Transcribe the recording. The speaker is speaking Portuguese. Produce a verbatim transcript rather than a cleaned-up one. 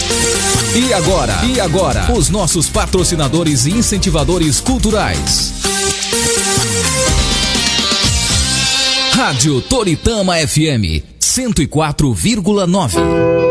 E agora, e agora, os nossos patrocinadores e incentivadores culturais. Rádio Toritama F M cento e quatro vírgula nove.